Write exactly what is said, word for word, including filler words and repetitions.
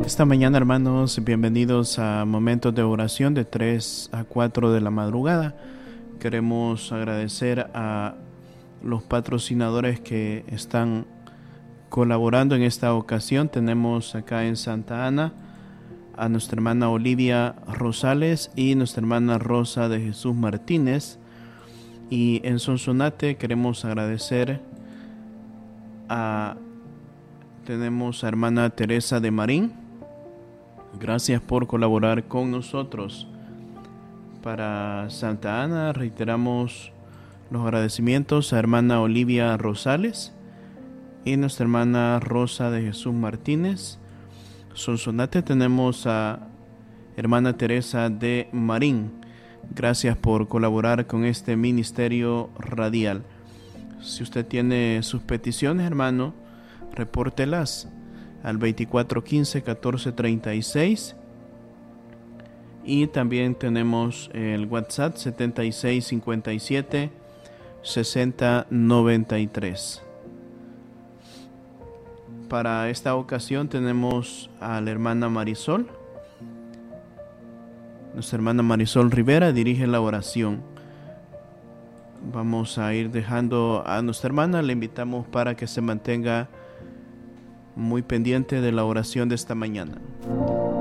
Esta mañana, hermanos, bienvenidos a momentos de oración de tres a cuatro de la madrugada. Queremos agradecer a los patrocinadores que están colaborando en esta ocasión. Tenemos acá en Santa Ana a nuestra hermana Olivia Rosales y nuestra hermana Rosa de Jesús Martínez. Y en Sonsonate queremos agradecer a tenemos a hermana Teresa de Marín. Gracias por colaborar con nosotros. Para Santa Ana reiteramos los agradecimientos a hermana Olivia Rosales y nuestra hermana Rosa de Jesús Martínez. Sonsonate tenemos a hermana Teresa de Marín. Gracias por colaborar con este ministerio radial. Si usted tiene sus peticiones, hermano, repórtelas al veinticuatro quince catorce treinta y seis, y también tenemos el WhatsApp setenta y seis cincuenta y siete sesenta noventa y tres. Para esta ocasión tenemos a la hermana Marisol. Nuestra hermana Marisol Rivera dirige la oración. Vamos a ir dejando a nuestra hermana. Le invitamos para que se mantenga muy pendiente de la oración de esta mañana.